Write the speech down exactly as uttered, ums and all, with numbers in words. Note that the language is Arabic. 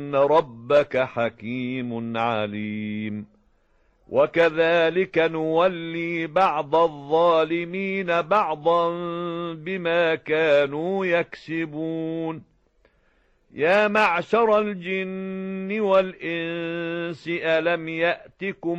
إن ربك حكيم عليم وكذلك نولي بعض الظالمين بعضا بما كانوا يكسبون يا معشر الجن والإنس ألم يأتكم